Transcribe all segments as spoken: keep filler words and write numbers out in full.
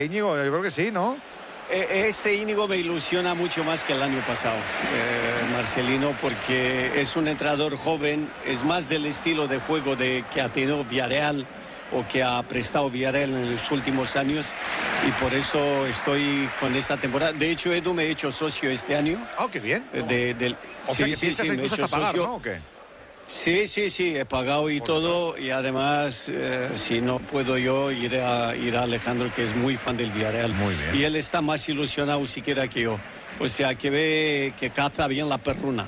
Íñigo, yo creo que sí, ¿no? Este Íñigo me ilusiona mucho más que el año pasado, eh, Marcelino, porque es un entrenador joven, es más del estilo de juego de, que ha tenido Villarreal o que ha prestado Villarreal en los últimos años, y por eso estoy con esta temporada. De hecho, Edu, me he hecho socio este año. ¡Oh, qué bien! De, de, o sea, sí, que sí, piensas sí, incluso hasta pagar, ¿no? ¿O qué? Sí, sí, sí, he pagado y Por todo, Dios. y además, eh, si no puedo yo, ir a, ir a Alejandro, que es muy fan del Villarreal. Muy bien. Y él está más ilusionado siquiera que yo. O sea, que ve que caza bien la perruna.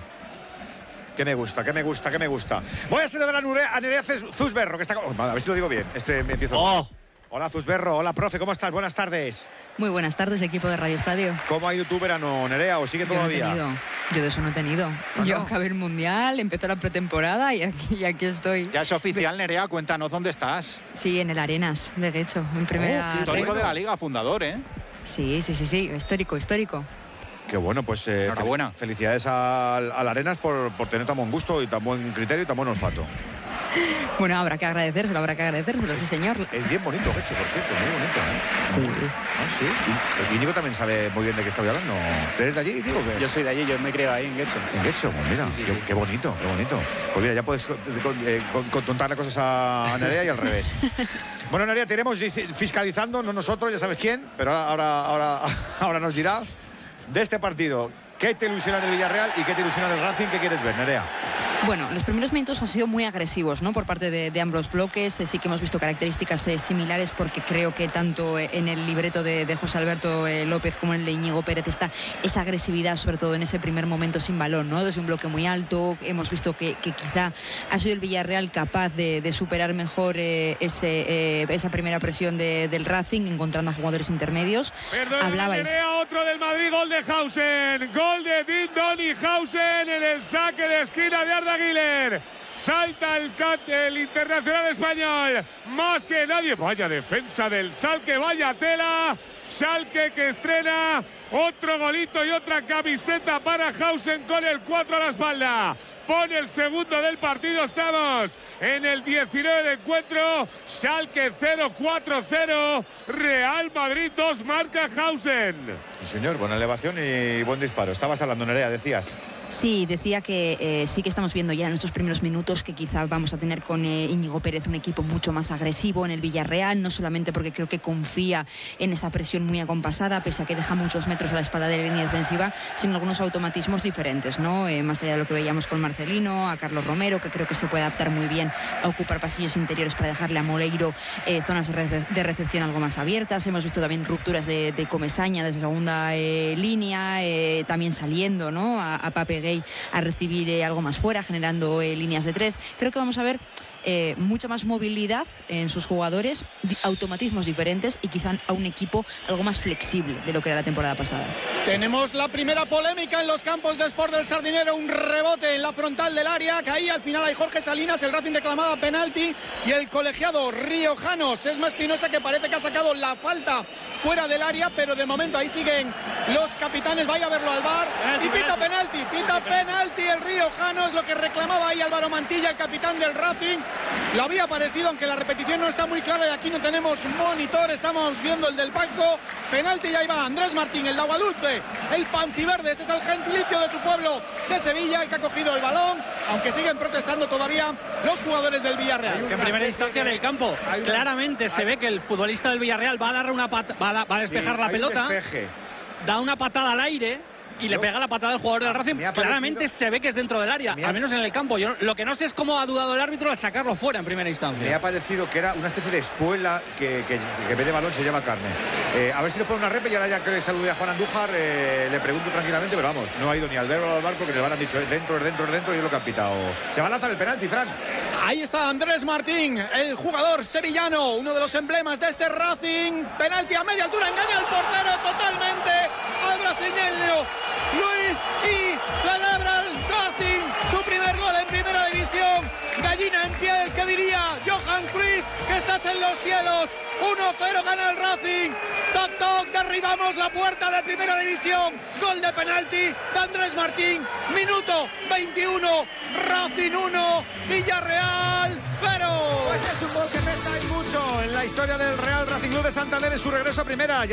Que me gusta, que me gusta, que me gusta. Voy a saludar a Nurea, a Nerea Zusberro, que está... Oh, a ver si lo digo bien. Este me empiezo... ¡Oh! Hola, Zusberro. Hola, profe. ¿Cómo estás? Buenas tardes. Muy buenas tardes, equipo de Radio Estadio. ¿Cómo ha ido tu verano, Nerea? ¿O sigue todavía? Yo no he tenido. Yo de eso no he tenido. ¿Ah, Yo no? acabé el Mundial, empezó la pretemporada y aquí, y aquí estoy. Ya es oficial, Nerea, cuéntanos dónde estás. Sí, en el Arenas, de hecho, en primera. qué Histórico bueno. de la Liga, fundador, ¿eh? Sí, sí, sí, sí, histórico, histórico. Qué bueno, pues eh, Enhorabuena. fel- felicidades al, al Arenas por, por tener tan buen gusto y tan buen criterio y tan buen olfato. Bueno, habrá que agradecérselo, habrá que agradecérselo, sí, señor. Es bien bonito, hecho, por cierto, muy bonito, ¿eh? Sí. Ah, sí. Y Íñigo también sabe muy bien de qué estoy hablando. ¿Eres de allí, Íñigo? o qué? Yo soy de allí, yo me creo ahí en Guecho. En Guecho, pues mira, Sí, sí, qué, sí. qué bonito, qué bonito. Pues mira, ya puedes con- con- eh, con- con- contarle cosas a, a Nerea y al revés. Bueno, Nerea, te iremos fiscalizando, no nosotros, ya sabes quién, pero ahora, ahora, ahora, ahora nos dirá de este partido. ¿Qué te ilusiona del Villarreal y qué te ilusiona del Racing? ¿Qué quieres ver, Nerea? Bueno, los primeros minutos han sido muy agresivos, ¿no? Por parte de, de ambos bloques. Eh, sí que hemos visto características eh, similares, porque creo que tanto eh, en el libreto de, de José Alberto eh, López como en el de Íñigo Pérez está esa agresividad, sobre todo en ese primer momento sin balón, ¿no? Desde un bloque muy alto. Hemos visto que, que quizá ha sido el Villarreal capaz de, de superar mejor eh, ese, eh, esa primera presión de, del Racing, encontrando a jugadores intermedios. Perdón, Hablabais. otro del Madrid, gol de Hausen. Gol de Dean Donny Hausen en el saque de esquina de Arda Güler. Salta el cat del internacional español. Más que nadie. Vaya defensa del Schalke, vaya tela. Schalke que estrena otro golito y otra camiseta para Hausen con el cuatro a la espalda. Pone el segundo del partido. Estamos en el diecinueve de encuentro. Schalke cero, cuatro cero. Real Madrid dos, marca Hausen. Sí, señor, buena elevación y buen disparo. Estabas hablando, Nerea, decías. Sí, decía que eh, sí que estamos viendo ya en estos primeros minutos que quizá vamos a tener con eh, Íñigo Pérez un equipo mucho más agresivo en el Villarreal, no solamente porque creo que confía en esa presión muy acompasada, pese a que deja muchos metros a la espalda de la línea defensiva, sino algunos automatismos diferentes, ¿no? Eh, más allá de lo que veíamos con Marcelino, a Carlos Romero, que creo que se puede adaptar muy bien a ocupar pasillos interiores para dejarle a Moleiro eh, zonas de, re de recepción algo más abiertas. Hemos visto también rupturas de, de Comesaña desde segunda eh, línea, eh, también saliendo, ¿no? A, a Pape Gay a recibir eh, algo más fuera, generando eh, líneas de tres. Creo que vamos a ver eh, mucha más movilidad en sus jugadores, automatismos diferentes y quizá a un equipo algo más flexible de lo que era la temporada pasada. Tenemos la primera polémica en los campos de Sport del Sardinero, un rebote en la frontal del área, caía al final hay Jorge Salinas, el Racing reclamaba penalti y el colegiado riojano Sesma Espinosa, que parece que ha sacado la falta fuera del área, pero de momento ahí siguen los capitanes, vaya a verlo al V A R y pita penalti, pita penalti el riojano, es lo que reclamaba ahí Álvaro Mantilla, el capitán del Racing. Lo había parecido, aunque la repetición no está muy clara y aquí no tenemos monitor, estamos viendo el del banco. Penalti, ya iba Andrés Martín, el de Aguadulce, el panciverde, ese es el gentilicio de su pueblo de Sevilla, el que ha cogido el balón, aunque siguen protestando todavía los jugadores del Villarreal. Que en primera instancia en el campo una- claramente se hay- ve que el futbolista del Villarreal va a dar una pata, va a, va a despejar Sí, la hay un pelota, despeje. da una patada al aire y Yo- le pega la patada al jugador del Racing. me ha parecido- Claramente se ve que es dentro del área, me ha- al menos en el campo. Yo lo que no sé es cómo ha dudado el árbitro al sacarlo fuera en primera Me instancia. ha parecido que era una especie de espuela que, que, que en vez de balón se llama carne. Eh, a ver si le pone una repe y ahora ya que le saludé a Juan Andújar, eh, le pregunto tranquilamente, pero vamos, no ha ido ni al verbo al bar porque le van a dicho es dentro, es dentro, es dentro y es lo que han pitado. Se va a lanzar el penalti, Fran. Ahí está Andrés Martín, el jugador sevillano, uno de los emblemas de este Racing. Penalti a media altura, engaña al portero totalmente al brasileño Luis y celebra el Racing su primer gol en primera división. Gallina en piel, que diría Johan Cruyff, que estás en los cielos. uno cero gana el Racing. Toc toc, derribamos la puerta de primera división. Gol de penalti de Andrés Martín. Minuto veintiuno, Racing uno, Villarreal cero. Pues es un gol que pesa y mucho en la la historia del Real Racing Club de Santander en su regreso a primera.